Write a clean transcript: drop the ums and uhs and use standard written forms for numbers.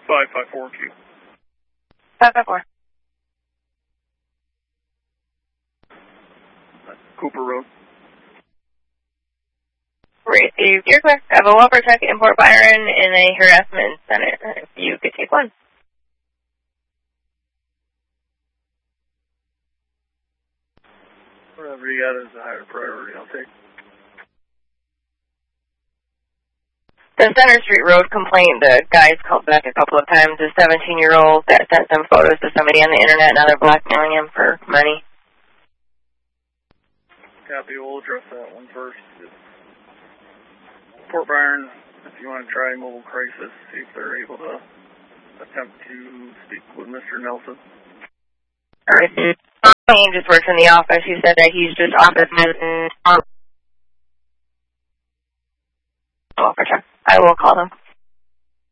554Q. 554. Cooper Road. Received. You're clear. I have a welfare check in Port Byron in a harassment center. If you could take one. Whatever you got is a higher priority, I'll take. The Center Street Road complaint, the guys called back a couple of times. A 17-year-old that sent some photos to somebody on the internet, now they're blackmailing him for money. Copy, we'll address that one first. Port Byron, if you want to try mobile crisis, see if they're able to attempt to speak with Mr. Nelson. Alright. He just works in the office. He said that he's just office medicine. I will call them.